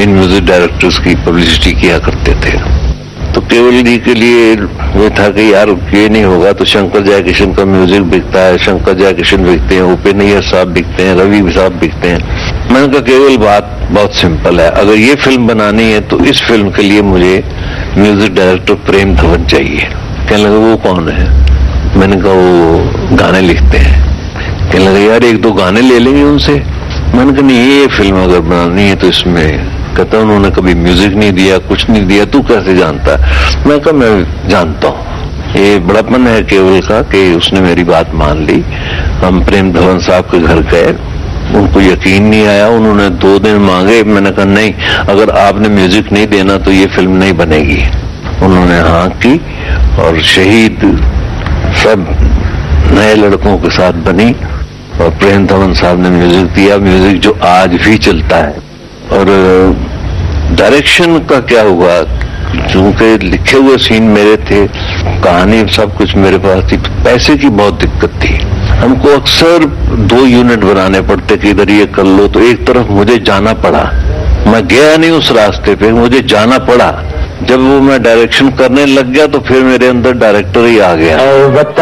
In music directors की publicity किया करते थे। तो केवल जी के लिए ये था कि यार ये नहीं होगा तो शंकर जयकिशन का म्यूजिक बिकता है, शंकर जयकिशन बिकते हैं, उपेंद्र नैयर साहब बिकते हैं, रवि साहब बिकते हैं। मैंने कहा केवल बात बहुत सिंपल है, अगर ये फिल्म बनानी है तो इस फिल्म के लिए मुझे म्यूजिक डायरेक्टर प्रेम धवन चाहिए। कहने लगा वो कौन है? मैंने कहा वो गाने लिखते हैं। कहने लगा यार एक दो गाने ले लेंगे उनसे। मैंने कहा नहीं, ये फिल्म अगर बनानी है तो इसमें, कहता उन्होंने कभी म्यूजिक नहीं दिया, कुछ नहीं दिया, तू कैसे जानता है? मैं कहा मैं जानता हूँ। ये बड़ापन है केवल का कि उसने मेरी बात मान ली। हम प्रेम धवन साहब के घर गए, उनको यकीन नहीं आया, उन्होंने 2 दिन मांगे। मैंने कहा नहीं, अगर आपने म्यूजिक नहीं देना तो ये फिल्म नहीं बनेगी। उन्होंने हाँ की और शहीद सब नए लड़कों के साथ बनी और प्रेम धवन साहब ने म्यूजिक दिया, म्यूजिक जो आज भी चलता है। और डायरेक्शन का क्या हुआ, चूंकि लिखे हुए सीन मेरे थे, कहानी सब कुछ मेरे पास थी, पैसे की बहुत दिक्कत थी। हमको अक्सर 2 यूनिट बनाने पड़ते कि इधर ये कर लो, तो एक तरफ मुझे जाना पड़ा। मैं गया नहीं उस रास्ते पे, मुझे जाना पड़ा। जब वो मैं डायरेक्शन करने लग गया तो फिर मेरे अंदर डायरेक्टर ही आ गया।